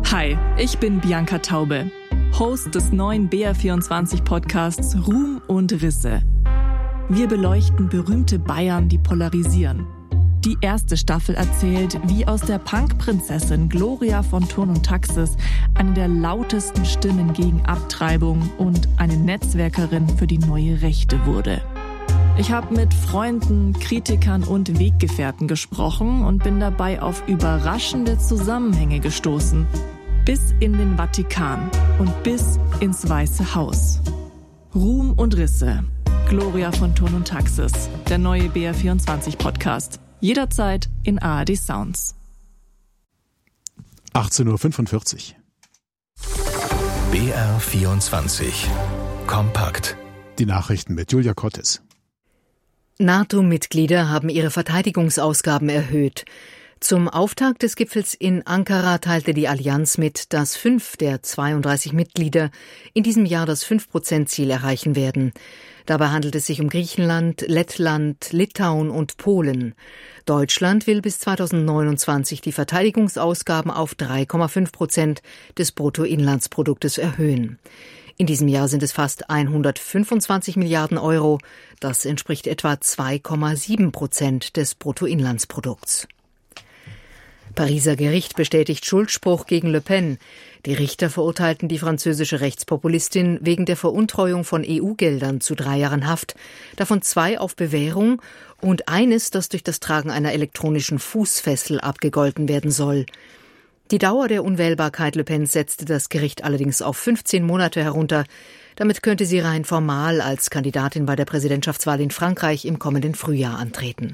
Hi, ich bin Bianca Taube, Host des neuen BR24-Podcasts Ruhm und Risse. Wir beleuchten berühmte Bayern, die polarisieren. Die erste Staffel erzählt, wie aus der Punk-Prinzessin Gloria von Thurn und Taxis eine der lautesten Stimmen gegen Abtreibung und eine Netzwerkerin für die neue Rechte wurde. Ich habe mit Freunden, Kritikern und Weggefährten gesprochen und bin dabei auf überraschende Zusammenhänge gestoßen. Bis in den Vatikan und bis ins Weiße Haus. Ruhm und Risse. Gloria von Thurn und Taxis. Der neue BR24-Podcast. Jederzeit in ARD Sounds. 18.45 Uhr. BR24 Kompakt. Die Nachrichten mit Julia Cortes. NATO-Mitglieder haben ihre Verteidigungsausgaben erhöht. Zum Auftakt des Gipfels in Ankara teilte die Allianz mit, dass 5 der 32 Mitglieder in diesem Jahr das 5%-Ziel erreichen werden. Dabei handelt es sich um Griechenland, Lettland, Litauen und Polen. Deutschland will bis 2029 die Verteidigungsausgaben auf 3,5% des Bruttoinlandsproduktes erhöhen. In diesem Jahr sind es fast 125 Milliarden Euro. Das entspricht etwa 2,7% des Bruttoinlandsprodukts. Pariser Gericht bestätigt Schuldspruch gegen Le Pen. Die Richter verurteilten die französische Rechtspopulistin wegen der Veruntreuung von EU-Geldern zu 3 Jahren Haft, davon 2 auf Bewährung und eines, das durch das Tragen einer elektronischen Fußfessel abgegolten werden soll. Die Dauer der Unwählbarkeit Le Pens setzte das Gericht allerdings auf 15 Monate herunter. Damit könnte sie rein formal als Kandidatin bei der Präsidentschaftswahl in Frankreich im kommenden Frühjahr antreten.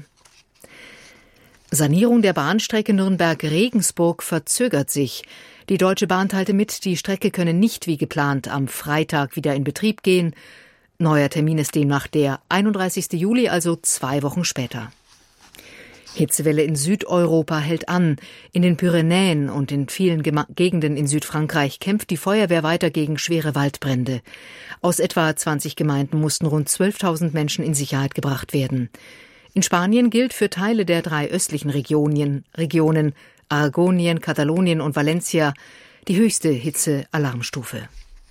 Sanierung der Bahnstrecke Nürnberg-Regensburg verzögert sich. Die Deutsche Bahn teilte mit, die Strecke könne nicht wie geplant am Freitag wieder in Betrieb gehen. Neuer Termin ist demnach der 31. Juli, also 2 Wochen später. Hitzewelle in Südeuropa hält an. In den Pyrenäen und in vielen Gegenden in Südfrankreich kämpft die Feuerwehr weiter gegen schwere Waldbrände. Aus etwa 20 Gemeinden mussten rund 12.000 Menschen in Sicherheit gebracht werden. In Spanien gilt für Teile der 3 östlichen Regionen Aragonien, Katalonien und Valencia die höchste Hitze-Alarmstufe.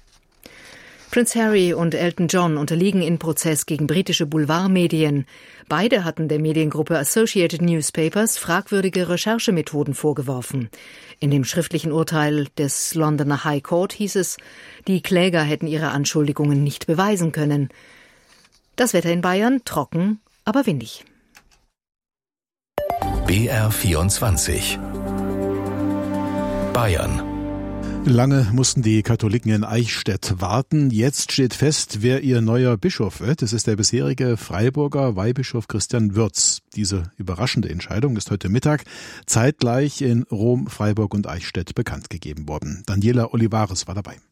Prinz Harry und Elton John unterliegen in Prozess gegen britische Boulevardmedien. Beide hatten der Mediengruppe Associated Newspapers fragwürdige Recherchemethoden vorgeworfen. In dem schriftlichen Urteil des Londoner High Court hieß es, die Kläger hätten ihre Anschuldigungen nicht beweisen können. Das Wetter in Bayern trocken, aber windig. BR24 Bayern. Lange mussten die Katholiken in Eichstätt warten. Jetzt steht fest, wer ihr neuer Bischof wird. Es ist der bisherige Freiburger Weihbischof Christian Würz. Diese überraschende Entscheidung ist heute Mittag zeitgleich in Rom, Freiburg und Eichstätt bekannt gegeben worden. Daniela Olivares war dabei.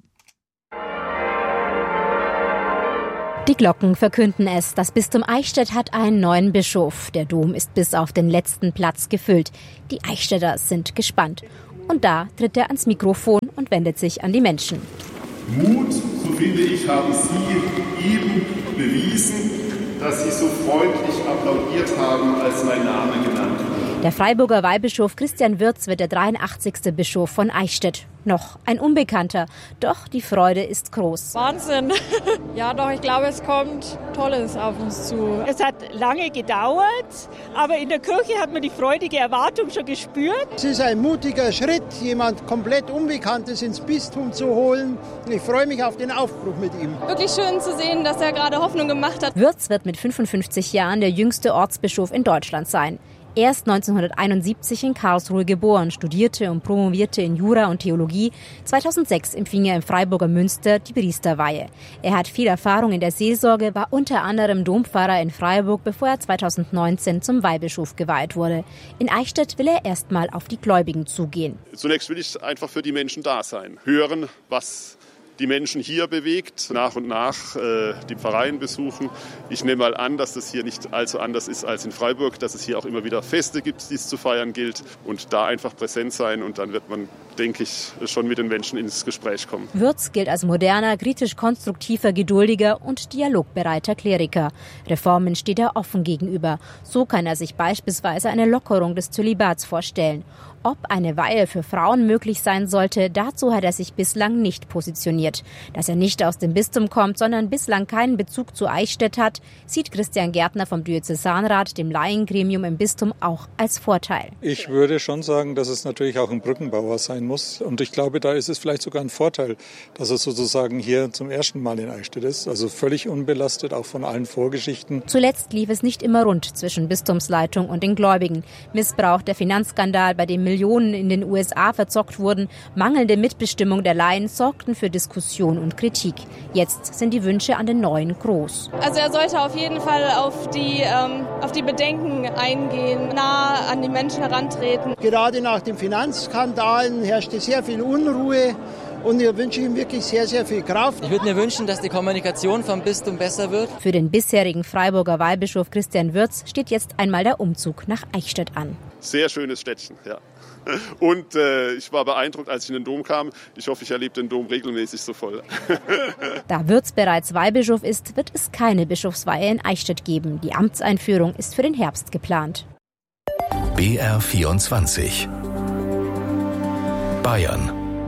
Die Glocken verkünden es. Das Bistum Eichstätt hat einen neuen Bischof. Der Dom ist bis auf den letzten Platz gefüllt. Die Eichstätter sind gespannt. Und da tritt er ans Mikrofon und wendet sich an die Menschen. Mut, so finde ich, haben Sie eben bewiesen, dass Sie so freundlich applaudiert haben, als mein Name genannt wurde. Der Freiburger Weihbischof Christian Würz wird der 83. Bischof von Eichstätt. Noch ein Unbekannter, doch die Freude ist groß. Wahnsinn! Ja, doch, ich glaube, es kommt Tolles auf uns zu. Es hat lange gedauert, aber in der Kirche hat man die freudige Erwartung schon gespürt. Es ist ein mutiger Schritt, jemand komplett Unbekanntes ins Bistum zu holen. Ich freue mich auf den Aufbruch mit ihm. Wirklich schön zu sehen, dass er gerade Hoffnung gemacht hat. Würz wird mit 55 Jahren der jüngste Ortsbischof in Deutschland sein. Er ist 1971 in Karlsruhe geboren, studierte und promovierte in Jura und Theologie. 2006 empfing er im Freiburger Münster die Priesterweihe. Er hat viel Erfahrung in der Seelsorge, war unter anderem Dompfarrer in Freiburg, bevor er 2019 zum Weihbischof geweiht wurde. In Eichstätt will er erstmal auf die Gläubigen zugehen. Zunächst will ich einfach für die Menschen da sein, hören, was die Menschen hier bewegt, nach und nach die Pfarreien besuchen. Ich nehme mal an, dass das hier nicht allzu anders ist als in Freiburg, dass es hier auch immer wieder Feste gibt, die es zu feiern gilt und da einfach präsent sein und dann wird man, denke ich, schon mit den Menschen ins Gespräch kommen. Würz gilt als moderner, kritisch-konstruktiver, geduldiger und dialogbereiter Kleriker. Reformen steht er offen gegenüber. So kann er sich beispielsweise eine Lockerung des Zölibats vorstellen. Ob eine Weihe für Frauen möglich sein sollte, dazu hat er sich bislang nicht positioniert. Dass er nicht aus dem Bistum kommt, sondern bislang keinen Bezug zu Eichstätt hat, sieht Christian Gärtner vom Diözesanrat, dem Laiengremium im Bistum, auch als Vorteil. Ich würde schon sagen, dass es natürlich auch ein Brückenbauer sein muss. Und ich glaube, da ist es vielleicht sogar ein Vorteil, dass er sozusagen hier zum ersten Mal in Eichstätt ist. Also völlig unbelastet, auch von allen Vorgeschichten. Zuletzt lief es nicht immer rund zwischen Bistumsleitung und den Gläubigen. Missbrauch, der Finanzskandal, bei dem Millionen in den USA verzockt wurden, mangelnde Mitbestimmung der Laien sorgten für Diskussion und Kritik. Jetzt sind die Wünsche an den Neuen groß. Also er sollte auf jeden Fall auf die Bedenken eingehen, nah an die Menschen herantreten. Gerade nach den Finanzskandalen herrschte sehr viel Unruhe. Und ich wünsche ihm wirklich sehr, sehr viel Kraft. Ich würde mir wünschen, dass die Kommunikation vom Bistum besser wird. Für den bisherigen Freiburger Weihbischof Christian Würz steht jetzt einmal der Umzug nach Eichstätt an. Sehr schönes Städtchen, ja. Und ich war beeindruckt, als ich in den Dom kam. Ich hoffe, ich erlebe den Dom regelmäßig so voll. Da Würz bereits Weihbischof ist, wird es keine Bischofsweihe in Eichstätt geben. Die Amtseinführung ist für den Herbst geplant. BR24 Bayern.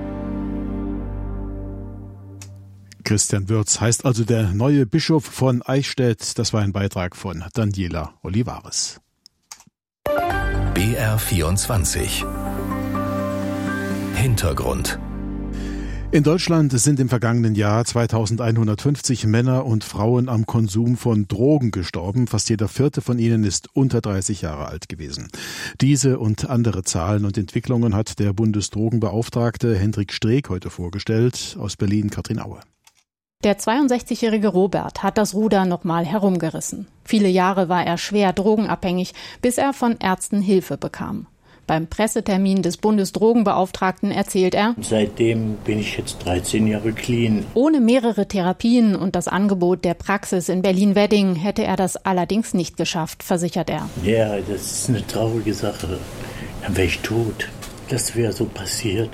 Christian Würz heißt also der neue Bischof von Eichstätt. Das war ein Beitrag von Daniela Olivares. BR24 Hintergrund. In Deutschland sind im vergangenen Jahr 2150 Männer und Frauen am Konsum von Drogen gestorben. Fast jeder vierte von ihnen ist unter 30 Jahre alt gewesen. Diese und andere Zahlen und Entwicklungen hat der Bundesdrogenbeauftragte Hendrik Streeck heute vorgestellt. Aus Berlin Katrin Aue. Der 62-jährige Robert hat das Ruder nochmal herumgerissen. Viele Jahre war er schwer drogenabhängig, bis er von Ärzten Hilfe bekam. Beim Pressetermin des Bundesdrogenbeauftragten erzählt er: Seitdem bin ich jetzt 13 Jahre clean. Ohne mehrere Therapien und das Angebot der Praxis in Berlin-Wedding hätte er das allerdings nicht geschafft, versichert er. Ja, das ist eine traurige Sache. Dann wäre ich tot. Das wäre so passiert.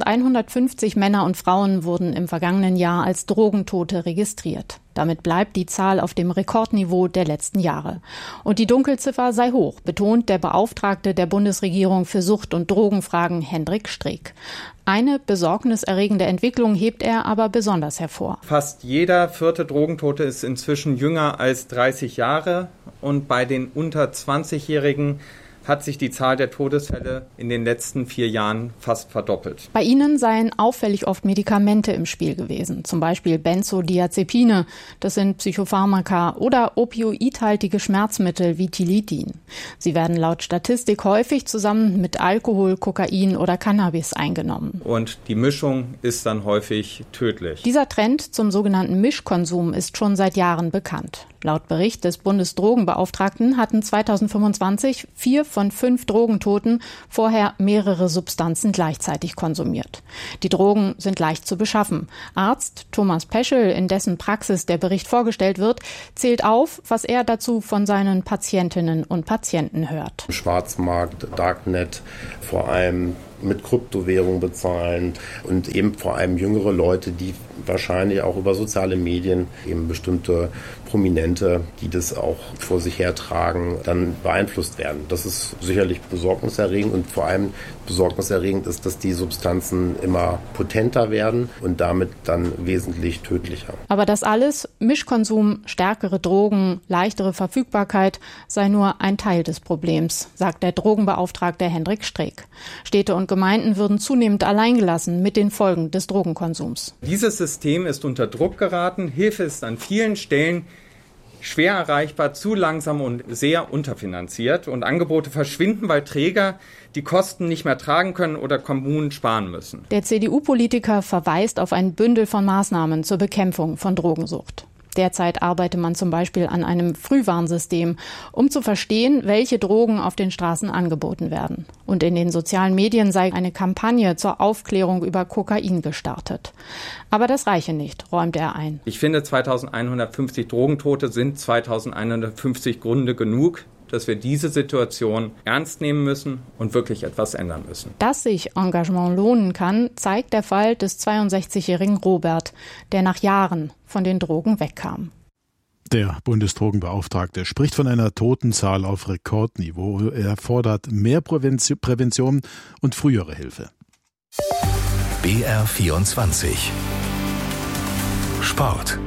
2150 Männer und Frauen wurden im vergangenen Jahr als Drogentote registriert. Damit bleibt die Zahl auf dem Rekordniveau der letzten Jahre. Und die Dunkelziffer sei hoch, betont der Beauftragte der Bundesregierung für Sucht- und Drogenfragen Hendrik Streeck. Eine besorgniserregende Entwicklung hebt er aber besonders hervor. Fast jeder vierte Drogentote ist inzwischen jünger als 30 Jahre. Und bei den unter 20-Jährigen hat sich die Zahl der Todesfälle in den letzten 4 Jahren fast verdoppelt. Bei ihnen seien auffällig oft Medikamente im Spiel gewesen, zum Beispiel Benzodiazepine, das sind Psychopharmaka, oder opioidhaltige Schmerzmittel wie Tilidin. Sie werden laut Statistik häufig zusammen mit Alkohol, Kokain oder Cannabis eingenommen. Und die Mischung ist dann häufig tödlich. Dieser Trend zum sogenannten Mischkonsum ist schon seit Jahren bekannt. Laut Bericht des Bundesdrogenbeauftragten hatten 2025 4 von 5 Drogentoten vorher mehrere Substanzen gleichzeitig konsumiert. Die Drogen sind leicht zu beschaffen. Arzt Thomas Peschel, in dessen Praxis der Bericht vorgestellt wird, zählt auf, was er dazu von seinen Patientinnen und Patienten hört. Schwarzmarkt, Darknet, vor allem mit Kryptowährung bezahlen und eben vor allem jüngere Leute, die wahrscheinlich auch über soziale Medien eben bestimmte Prominente, die das auch vor sich hertragen, dann beeinflusst werden. Das ist sicherlich besorgniserregend und vor allem besorgniserregend ist, dass die Substanzen immer potenter werden und damit dann wesentlich tödlicher. Aber das alles, Mischkonsum, stärkere Drogen, leichtere Verfügbarkeit, sei nur ein Teil des Problems, sagt der Drogenbeauftragte Hendrik Streeck. Städte und Gemeinden würden zunehmend alleingelassen mit den Folgen des Drogenkonsums. Dieses System ist unter Druck geraten. Hilfe ist an vielen Stellen schwer erreichbar, zu langsam und sehr unterfinanziert. Und Angebote verschwinden, weil Träger die Kosten nicht mehr tragen können oder Kommunen sparen müssen. Der CDU-Politiker verweist auf ein Bündel von Maßnahmen zur Bekämpfung von Drogensucht. Derzeit arbeite man zum Beispiel an einem Frühwarnsystem, um zu verstehen, welche Drogen auf den Straßen angeboten werden. Und in den sozialen Medien sei eine Kampagne zur Aufklärung über Kokain gestartet. Aber das reiche nicht, räumt er ein. Ich finde, 2150 Drogentote sind 2150 Gründe genug, dass wir diese Situation ernst nehmen müssen und wirklich etwas ändern müssen. Dass sich Engagement lohnen kann, zeigt der Fall des 62-jährigen Robert, der nach Jahren von den Drogen wegkam. Der Bundesdrogenbeauftragte spricht von einer Totenzahl auf Rekordniveau. Er fordert mehr Prävention und frühere Hilfe. BR24 Sport.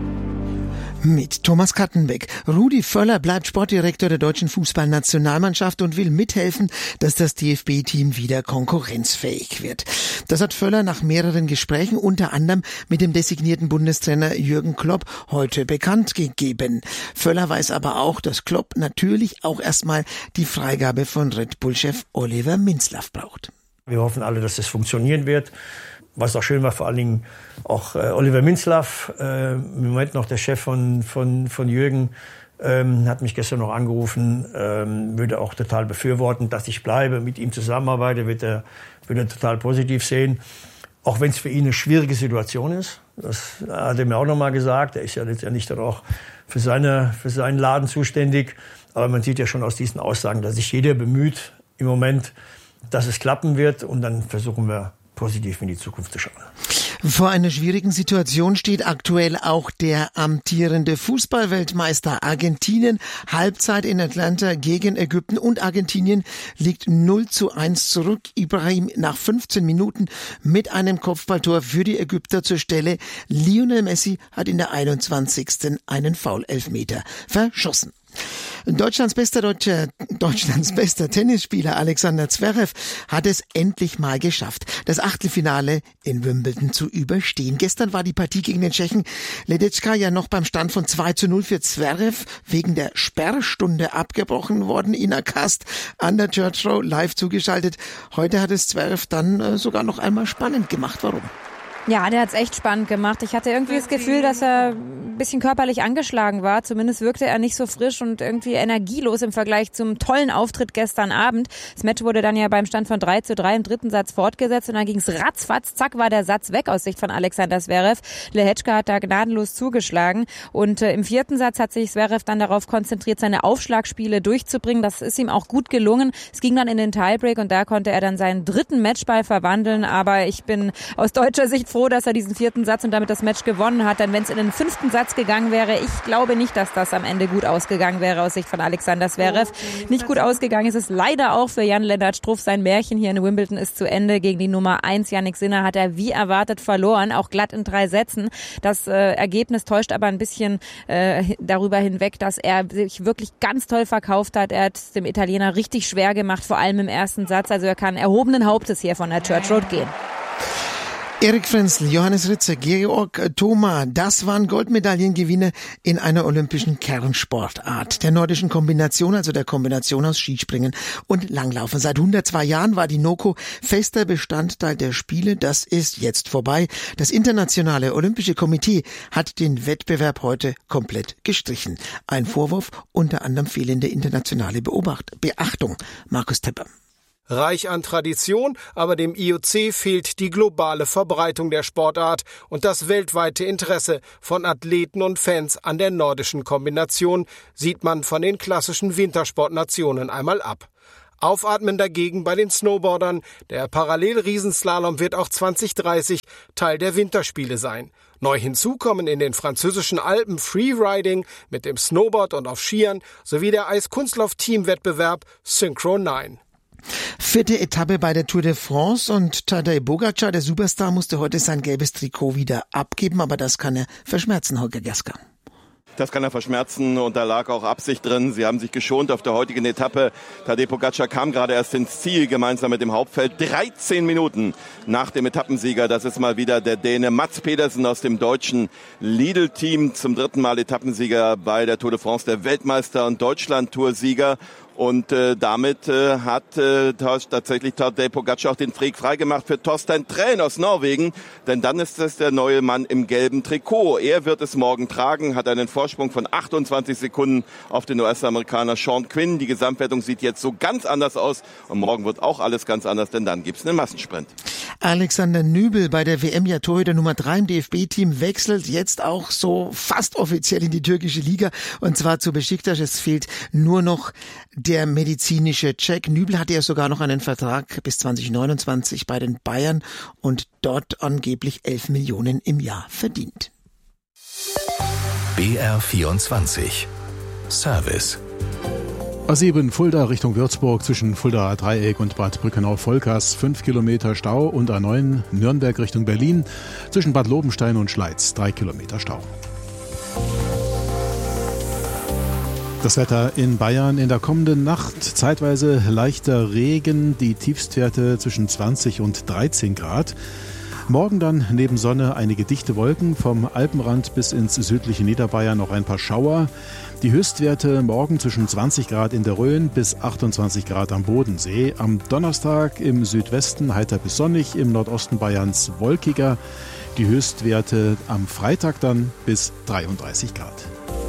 Mit Thomas Kattenbeck. Rudi Völler bleibt Sportdirektor der deutschen Fußballnationalmannschaft und will mithelfen, dass das DFB-Team wieder konkurrenzfähig wird. Das hat Völler nach mehreren Gesprächen, unter anderem mit dem designierten Bundestrainer Jürgen Klopp, heute bekannt gegeben. Völler weiß aber auch, dass Klopp natürlich auch erstmal die Freigabe von Red Bull-Chef Oliver Minzlaff braucht. Wir hoffen alle, dass das funktionieren wird. Was auch schön war, vor allen Dingen auch Oliver Minzlaff, im Moment noch der Chef von Jürgen, hat mich gestern noch angerufen, würde auch total befürworten, dass ich bleibe, mit ihm zusammenarbeite, wird er total positiv sehen. Auch wenn es für ihn eine schwierige Situation ist. Das hat er mir auch noch mal gesagt. Er ist ja letztendlich dann auch für seinen Laden zuständig. Aber man sieht ja schon aus diesen Aussagen, dass sich jeder bemüht im Moment, dass es klappen wird. Und dann versuchen wir positiv in die Zukunft zu schauen. Vor einer schwierigen Situation steht aktuell auch der amtierende Fußballweltmeister Argentinien. Halbzeit in Atlanta gegen Ägypten und Argentinien liegt 0:1 zurück. Ibrahim nach 15 Minuten mit einem Kopfballtor für die Ägypter zur Stelle. Lionel Messi hat in der 21. einen Foul-Elfmeter verschossen. Deutschlands bester Tennisspieler Alexander Zverev hat es endlich mal geschafft, das Achtelfinale in Wimbledon zu überstehen. Gestern war die Partie gegen den Tschechen Ledečka ja noch beim Stand von 2:0 für Zverev wegen der Sperrstunde abgebrochen worden. Ina Kast an der Church Row live zugeschaltet. Heute hat es Zverev dann sogar noch einmal spannend gemacht. Warum? Ja, der hat's echt spannend gemacht. Ich hatte irgendwie das Gefühl, dass er ein bisschen körperlich angeschlagen war. Zumindest wirkte er nicht so frisch und irgendwie energielos im Vergleich zum tollen Auftritt gestern Abend. Das Match wurde dann ja beim Stand von 3:3 im dritten Satz fortgesetzt und dann ging's ratzfatz. Zack, war der Satz weg aus Sicht von Alexander Zverev. Ledečka hat da gnadenlos zugeschlagen und im vierten Satz hat sich Zverev dann darauf konzentriert, seine Aufschlagspiele durchzubringen. Das ist ihm auch gut gelungen. Es ging dann in den Tiebreak und da konnte er dann seinen dritten Matchball verwandeln. Aber ich bin aus deutscher Sicht froh, dass er diesen vierten Satz und damit das Match gewonnen hat. Denn wenn es in den fünften Satz gegangen wäre, ich glaube nicht, dass das am Ende gut ausgegangen wäre aus Sicht von Alexander Zverev. Nicht gut ausgegangen ist es leider auch für Jan-Lennart Struff. Sein Märchen hier in Wimbledon ist zu Ende. Gegen die Nummer 1 Jannik Sinner hat er wie erwartet verloren, auch glatt in 3 Sätzen. Das Ergebnis täuscht aber ein bisschen darüber hinweg, dass er sich wirklich ganz toll verkauft hat. Er hat es dem Italiener richtig schwer gemacht, vor allem im ersten Satz. Also er kann erhobenen Hauptes hier von der Church Road gehen. Erik Frenzel, Johannes Ritzer, Georg Thoma, das waren Goldmedaillengewinne in einer olympischen Kernsportart, der nordischen Kombination, also der Kombination aus Skispringen und Langlaufen. Seit 102 Jahren war die NOKO fester Bestandteil der Spiele. Das ist jetzt vorbei. Das Internationale Olympische Komitee hat den Wettbewerb heute komplett gestrichen. Ein Vorwurf, unter anderem fehlende internationale Beachtung. Markus Tepper. Reich an Tradition, aber dem IOC fehlt die globale Verbreitung der Sportart und das weltweite Interesse von Athleten und Fans an der nordischen Kombination sieht man von den klassischen Wintersportnationen einmal ab. Aufatmen dagegen bei den Snowboardern. Der Parallel-Riesenslalom wird auch 2030 Teil der Winterspiele sein. Neu hinzu kommen in den französischen Alpen Freeriding mit dem Snowboard und auf Skiern sowie der Eiskunstlauf-Teamwettbewerb Synchro 9. 4. Etappe bei der Tour de France und Tadej Pogačar, der Superstar, musste heute sein gelbes Trikot wieder abgeben, aber das kann er verschmerzen, Holger Gerska. Das kann er verschmerzen und da lag auch Absicht drin. Sie haben sich geschont auf der heutigen Etappe. Tadej Pogačar kam gerade erst ins Ziel, gemeinsam mit dem Hauptfeld. 13 Minuten nach dem Etappensieger. Das ist mal wieder der Däne Mats Pedersen aus dem deutschen Lidl-Team. Zum 3. Mal Etappensieger bei der Tour de France, der Weltmeister und Deutschland-Toursieger. Und damit hat tatsächlich Tadej Pogačar auch den Weg freigemacht für Torstein Træn aus Norwegen. Denn dann ist es der neue Mann im gelben Trikot. Er wird es morgen tragen, hat einen Vorsprung von 28 Sekunden auf den US-Amerikaner Sean Quinn. Die Gesamtwertung sieht jetzt so ganz anders aus. Und morgen wird auch alles ganz anders, denn dann gibt's einen Massensprint. Alexander Nübel, bei der WM ja Torhüter Nummer 3 im DFB-Team, wechselt jetzt auch so fast offiziell in die türkische Liga. Und zwar zu Beşiktaş. Es fehlt nur noch der medizinische Check. Nübel hatte ja sogar noch einen Vertrag bis 2029 bei den Bayern und dort angeblich 11 Millionen im Jahr verdient. BR24 Service. A7 Fulda Richtung Würzburg zwischen Fuldaer Dreieck und Bad Brückenau-Volkers 5 Kilometer Stau und A9 Nürnberg Richtung Berlin zwischen Bad Lobenstein und Schleiz 3 Kilometer Stau. Das Wetter in Bayern in der kommenden Nacht. Zeitweise leichter Regen, die Tiefstwerte zwischen 20 und 13 Grad. Morgen dann neben Sonne einige dichte Wolken, vom Alpenrand bis ins südliche Niederbayern noch ein paar Schauer. Die Höchstwerte morgen zwischen 20 Grad in der Rhön bis 28 Grad am Bodensee. Am Donnerstag im Südwesten heiter bis sonnig, im Nordosten Bayerns wolkiger. Die Höchstwerte am Freitag dann bis 33 Grad.